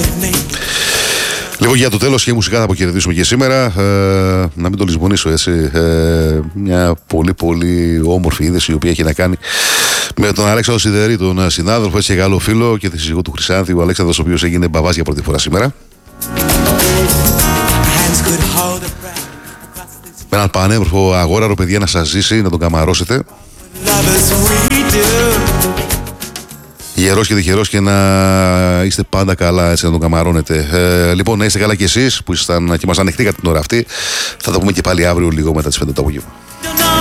Λοιπόν, για το τέλος και μουσικά θα αποχαιρετήσουμε και σήμερα. Να μην το λησμονήσω, έτσι. Μια πολύ πολύ όμορφη είδηση η οποία έχει να κάνει με τον Αλέξανδρο Σιδερή, τον συνάδελφο, έτσι και καλό φίλο και τη σύζυγό του Χρυσάνθη, ο Αλέξανδρος, ο οποίος έγινε μπαβάς για πρώτη φορά σήμερα. Με έναν πανέμορφο αγόραρο, παιδιά, να σας ζήσει, να τον καμαρώσετε. Γερός και τυχερός και να είστε πάντα καλά, έτσι, να τον καμαρώνετε. Λοιπόν, να είστε καλά κι εσείς που ήσασταν και μας ανεχτήκατε την ώρα αυτή. Θα τα πούμε και πάλι αύριο λίγο μετά τις 5 το απόγευμα.